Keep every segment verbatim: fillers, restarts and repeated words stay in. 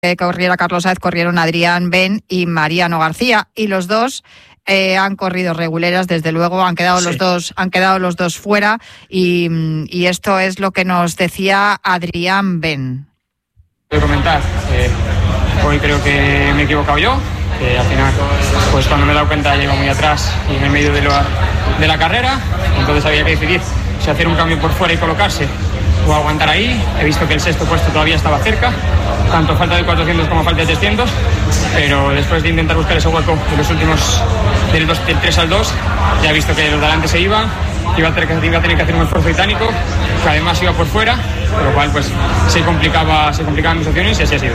que corriera Carlos Saez, corrieron Adrián Ben y Mariano García, y los dos eh, han corrido reguleras, desde luego, han quedado sí. los dos, han quedado los dos fuera, y, y esto es lo que nos decía Adrián Ben. Quiero comentar, eh, hoy creo que me he equivocado yo, que al final, pues cuando me he dado cuenta llego muy atrás y en el medio de, lo, de la carrera, entonces había que decidir si hacer un cambio por fuera y colocarse o aguantar ahí. He visto que el sexto puesto todavía estaba cerca, tanto falta de cuatrocientos como falta de trescientos, pero después de intentar buscar ese hueco de los últimos, del, dos, del tres al dos, ya he visto que los de adelante se iban, iba a, tener que, iba a tener que hacer un esfuerzo titánico, que además iba por fuera, por lo cual pues se complicaba, se complicaban mis opciones y así ha sido.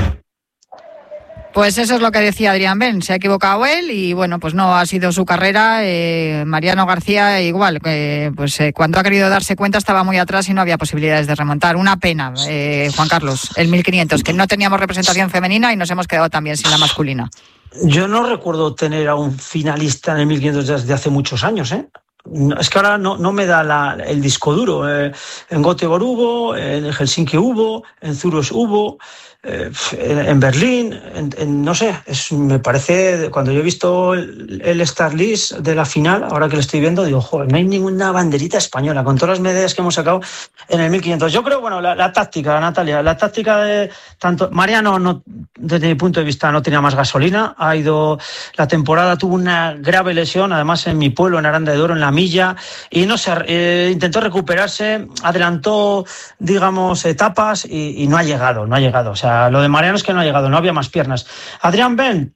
Pues eso es lo que decía Adrián Ben, se ha equivocado él y bueno, pues no ha sido su carrera. eh, Mariano García igual, eh, pues eh, cuando ha querido darse cuenta estaba muy atrás y no había posibilidades de remontar. Una pena, eh, Juan Carlos, el mil quinientos, que no teníamos representación femenina y nos hemos quedado también sin la masculina. Yo no recuerdo tener a un finalista en el mil quinientos desde hace muchos años, ¿eh? Es que ahora no, no me da la, el disco duro. Eh, en Göteborg hubo, en Helsinki hubo, en Zuros hubo, eh, en, en Berlín, en, en, no sé, es, me parece, cuando yo he visto el, el Star List de la final, ahora que lo estoy viendo, digo, joder, no hay ninguna banderita española, con todas las medallas que hemos sacado en el mil quinientos. Yo creo, bueno, la, la táctica, Natalia, la táctica de tanto, Mariano, no, desde mi punto de vista, no tenía más gasolina, ha ido, la temporada tuvo una grave lesión, además en mi pueblo, en Aranda de Duero, en la milla, y no sé, eh, intentó recuperarse, adelantó, digamos, etapas y, y no ha llegado, no ha llegado. O sea, lo de Mariano es que no ha llegado, no había más piernas. Adrián Ben,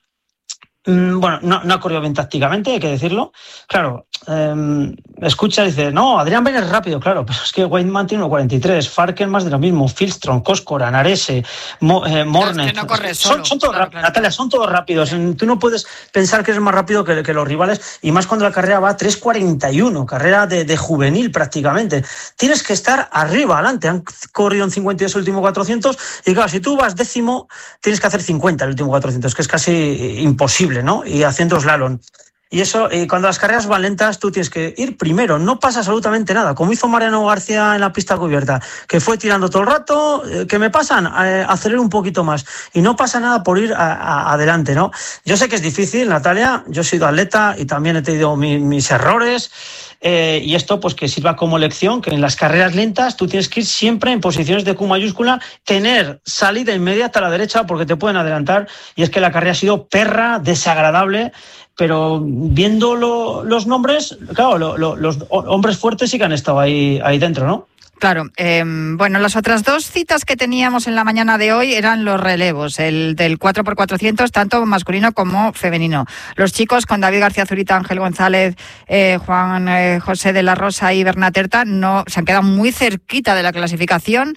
mmm, bueno, no, no ha corrido bien tácticamente, hay que decirlo. Claro, eh, escucha y dice, no, Adrián Ben es rápido, claro, pero es que Weidman tiene uno cuarenta y tres, Farken más de lo mismo, Filstrom, Coscoran, Arese, Mo, eh, Mornet. Es que no corre solo. Son, son todos claro, rápidos, claro. Natalia, son todos rápidos. Tú no puedes pensar que eres más rápido que, que los rivales, y más cuando la carrera va a tres cuarenta y uno, carrera de, de juvenil prácticamente. Tienes que estar arriba, adelante. Han corrido en cincuenta y dos el último cuatrocientos, y claro, si tú vas décimo, tienes que hacer cincuenta el último cuatrocientos, que es casi imposible, ¿no? Y haciendo slalom. Y eso, eh, cuando las carreras van lentas, tú tienes que ir primero, no pasa absolutamente nada, como hizo Mariano García en la pista cubierta, que fue tirando todo el rato, eh, que me pasan, eh, acelero un poquito más, y no pasa nada por ir a, a, adelante, ¿no? Yo sé que es difícil, Natalia, yo he sido atleta y también he tenido mi, mis errores, eh, y esto pues que sirva como lección, que en las carreras lentas tú tienes que ir siempre en posiciones de Q mayúscula, tener salida inmediata a la derecha porque te pueden adelantar, y es que la carrera ha sido perra, desagradable, pero viendo lo, los nombres, claro, lo, lo, los hombres fuertes sí que han estado ahí, ahí dentro, ¿no? Claro, eh, bueno, las otras dos citas que teníamos en la mañana de hoy eran los relevos, el del cuatro por cuatrocientos, tanto masculino como femenino. Los chicos con David García Zurita, Ángel González, eh, Juan eh, José de la Rosa y Bernat Erta no, se han quedado muy cerquita de la clasificación.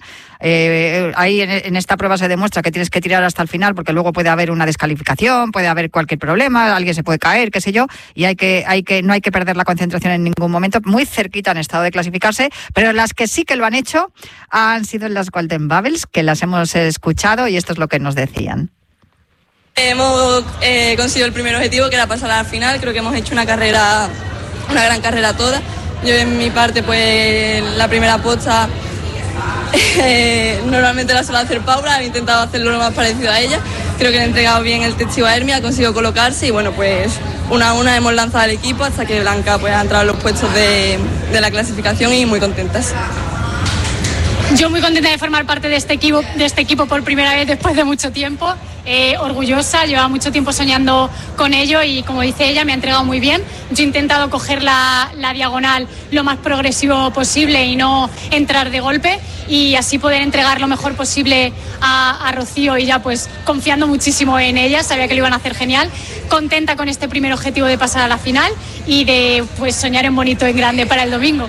Eh, ahí en, en esta prueba se demuestra que tienes que tirar hasta el final porque luego puede haber una descalificación, puede haber cualquier problema, alguien se puede caer, qué sé yo, y hay que, hay que, no hay que perder la concentración en ningún momento. Muy cerquita han estado de clasificarse, pero las que sí que lo han hecho han sido las Golden Bubbles, que las hemos escuchado y esto es lo que nos decían. Hemos eh, conseguido el primer objetivo, que era pasar a la final. Creo que hemos hecho una carrera, una gran carrera toda. Yo en mi parte, pues la primera posta eh, normalmente la suelo hacer Paula, he intentado hacerlo lo más parecido a ella. Creo que le he entregado bien el testigo a Hermia, ha conseguido colocarse y bueno, pues una a una hemos lanzado al equipo hasta que Blanca pues ha entrado en los puestos de, de la clasificación y muy contentas. Yo muy contenta de formar parte de este equipo, de este equipo por primera vez después de mucho tiempo, eh, orgullosa, llevaba mucho tiempo soñando con ello y como dice ella me ha entregado muy bien. Yo he intentado coger la, la diagonal lo más progresivo posible y no entrar de golpe y así poder entregar lo mejor posible a, a Rocío y ya pues confiando muchísimo en ella, sabía que lo iban a hacer genial, contenta con este primer objetivo de pasar a la final y de pues soñar en bonito, en grande para el domingo.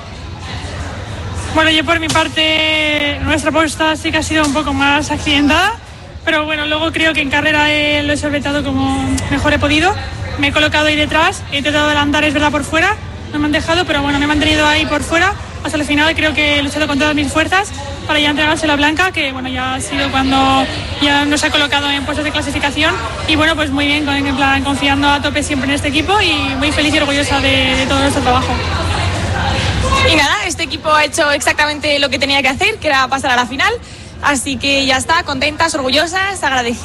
Bueno, yo por mi parte, nuestra posta sí que ha sido un poco más accidentada, pero bueno, luego creo que en carrera eh, lo he solventado como mejor he podido. Me he colocado ahí detrás, he intentado adelantar, es verdad, por fuera, no me han dejado, pero bueno, me he mantenido ahí por fuera hasta el final. Creo que he luchado con todas mis fuerzas para ya entregárselo a Blanca, que bueno, ya ha sido cuando ya nos ha colocado en puestos de clasificación y bueno, pues muy bien, en plan, confiando a tope siempre en este equipo y muy feliz y orgullosa de, de todo nuestro trabajo. Y nada, este equipo ha hecho exactamente lo que tenía que hacer, que era pasar a la final. Así que ya está, contentas, orgullosas, agradecidas.